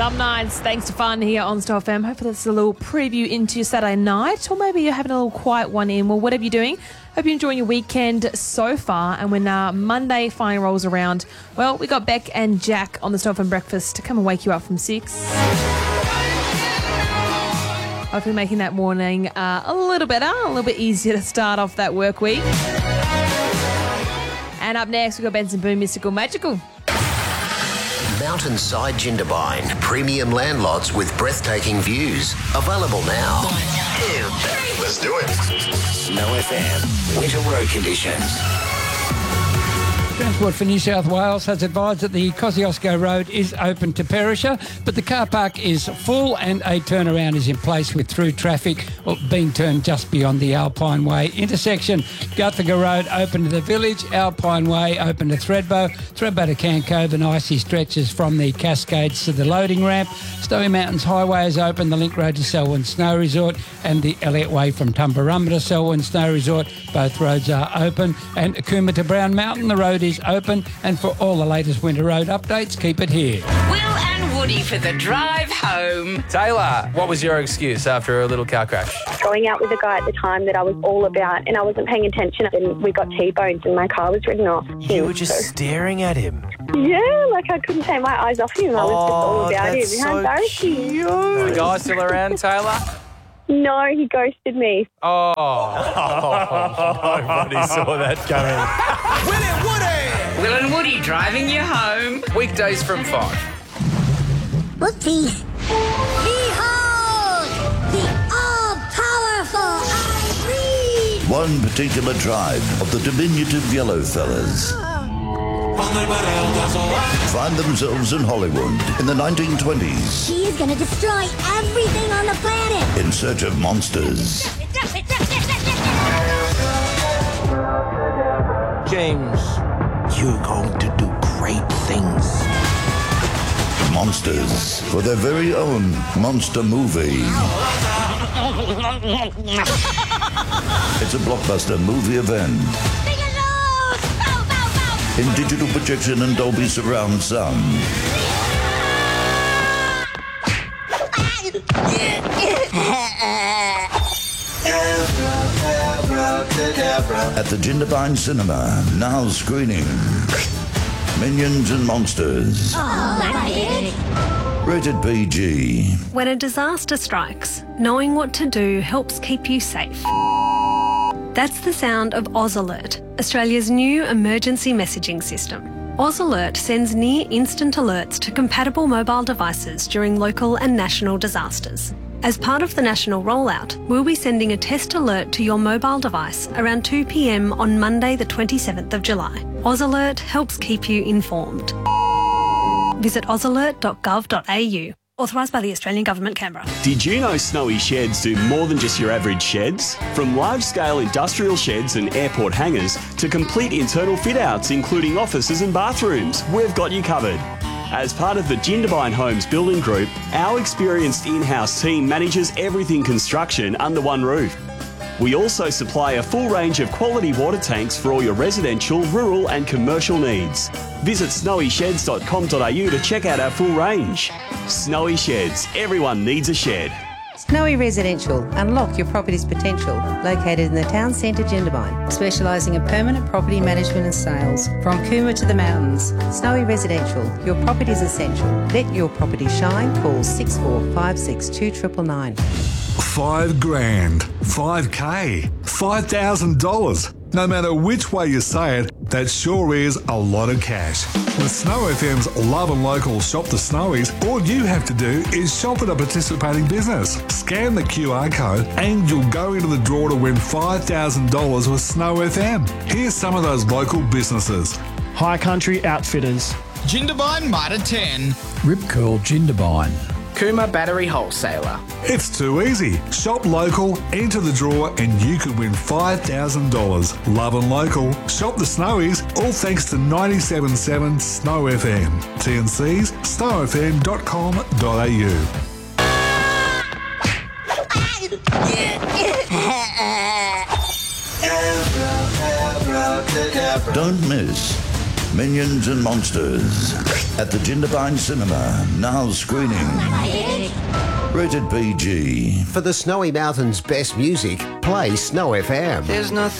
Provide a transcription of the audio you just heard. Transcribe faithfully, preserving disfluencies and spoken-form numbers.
Dom Nights, thanks to Fun here on Star F M. Hopefully that's a little preview into your Saturday night, or maybe you're having a little quiet one in. Well, whatever you're doing, hope you're enjoying your weekend so far. And when uh, Monday finally rolls around, well, we got Beck and Jack on the Star F M breakfast to come and wake you up from six. Hopefully making that morning uh, a little better, a little bit easier to start off that work week. And up next, we've got Benson Boone, Mystical Magical. Mountainside Jindabyne, premium landlots with breathtaking views. Available now. One, two, three. Let's do it. Snow F M, winter road conditions. Transport for New South Wales has advised that the Kosciuszko Road is open to Perisher, but the car park is full and a turnaround is in place with through traffic being turned just beyond the Alpine Way intersection. Guthaga Road open to the village, Alpine Way open to Thredbo, Thredbo to Cancove and icy stretches from the Cascades to the loading ramp. Snowy Mountains Highway is open, the Link Road to Selwyn Snow Resort and the Elliott Way from Tumbarumba to Selwyn Snow Resort. Both roads are open. And Cooma to Brown Mountain, the road is open, and for all the latest winter road updates, keep it here. Will and Woody for the drive home. Taylor, what was your excuse after a little car crash? Going out with a guy at the time that I was all about, and I wasn't paying attention, and we got T-bones and my car was ridden off. You were just so staring at him. Yeah, like I couldn't take my eyes off him. I was just all about him. How so embarrassing. Cute. The guy still around, Taylor? No, he ghosted me. Oh, oh nobody saw that coming. Will and Woody! Will and Woody driving you home. Weekdays from five. Whoopsies. Behold! The all-powerful Irene! One particular tribe of the diminutive yellow fellas find themselves in Hollywood in the nineteen twenties. She is going to destroy everything on the planet! In search of monsters. James, you're going to do great things. Monsters for their very own monster movie. It's a blockbuster movie event. In digital projection and Dolby surround sound. At the Jindabyne Cinema, now screening Minions and Monsters. Oh, Rated P G. When a disaster strikes, knowing what to do helps keep you safe. That's the sound of Oz Alert, Australia's new emergency messaging system. Oz Alert sends near-instant alerts to compatible mobile devices during local and national disasters. As part of the national rollout, we'll be sending a test alert to your mobile device around two p m on Monday the twenty-seventh of July. Oz Alert helps keep you informed. Visit oz alert dot gov dot a u. Authorised by the Australian Government, Canberra. Did you know Snowy Sheds do more than just your average sheds? From large-scale industrial sheds and airport hangars to complete internal fit-outs including offices and bathrooms, we've got you covered. As part of the Jindabyne Homes Building Group, our experienced in-house team manages everything construction under one roof. We also supply a full range of quality water tanks for all your residential, rural and commercial needs. Visit snowy sheds dot com dot a u to check out our full range. Snowy Sheds. Everyone needs a shed. Snowy Residential. Unlock your property's potential. Located in the town centre, Jindabyne. Specialising in permanent property management and sales. From Cooma to the mountains. Snowy Residential. Your property's essential. Let your property shine. Call six four five six two nine nine nine. Five grand, five K, five thousand dollars. No matter which way you say it, that sure is a lot of cash. With Snow F M's Love and Local Shop the Snowies, all you have to do is shop at a participating business. Scan the Q R code and you'll go into the draw to win five thousand dollars with Snow F M. Here's some of those local businesses. High Country Outfitters. Jindabyne Mitre ten. Rip Curl Jindabyne. Cooma Battery Wholesaler. It's too easy. Shop local, enter the draw, and you could win five thousand dollars. Love and local. Shop the Snowies, all thanks to ninety-seven point seven Snow F M. T and C's, snow f m dot com dot a u. Don't miss Minions and Monsters at the Jindabyne Cinema, now screening. Rated P G. For the Snowy Mountains' best music, play Snow F M. There's nothing